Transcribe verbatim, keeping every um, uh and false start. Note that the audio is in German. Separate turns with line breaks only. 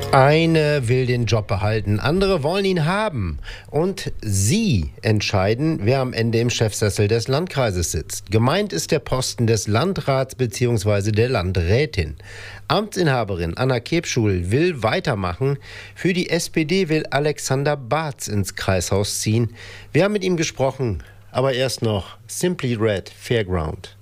Eine will den Job behalten, andere wollen ihn haben. Und Sie entscheiden, wer am Ende im Chefsessel des Landkreises sitzt. Gemeint ist der Posten des Landrats bzw. der Landrätin. Amtsinhaberin Anna Kebschul will weitermachen. Für die S P D will Alexander Barz ins Kreishaus ziehen. Wir haben mit ihm gesprochen, aber erst noch Simply Red Fairground.